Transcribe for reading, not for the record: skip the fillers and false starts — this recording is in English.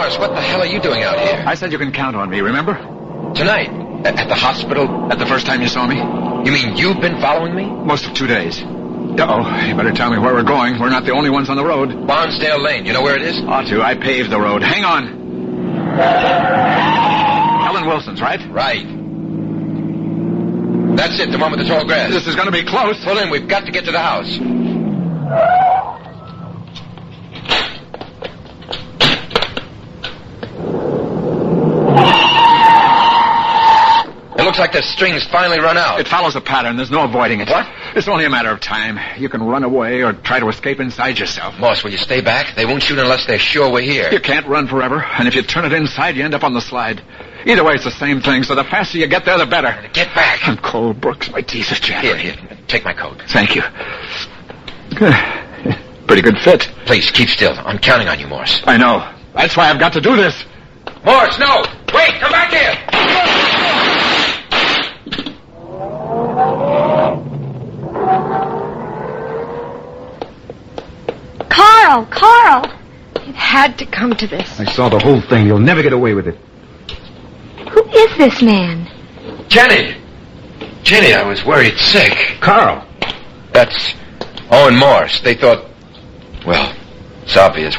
Morris, what the hell are you doing out here? I said you can count on me, remember? Tonight? At the hospital? At the first time you saw me? You mean you've been following me? Most of 2 days. Uh-oh, you better tell me where we're going. We're not the only ones on the road. Barnsdale Lane. You know where it is? Ought to. I paved the road. Hang on. Helen Wilson's, right? Right. That's it, the one with the tall grass. This is going to be close. Pull in. We've got to get to the house. It looks like the string's finally run out. It follows a pattern. There's no avoiding it. What? It's only a matter of time. You can run away or try to escape inside yourself. Morse, will you stay back? They won't shoot unless they're sure we're here. You can't run forever, and if you turn it inside, you end up on the slide. Either way, it's the same thing, so the faster you get there, the better. Get back. I'm cold, Brooks. My teeth are chattering. Here. Take my coat. Thank you. Pretty good fit. Please, keep still. I'm counting on you, Morse. I know. That's why I've got to do this. Morse, no! Wait, come back here! Carl! It had to come to this. I saw the whole thing. You'll never get away with it. Who is this man? Jenny, I was worried sick. Carl! That's Owen Morse. They thought... Well, it's obvious.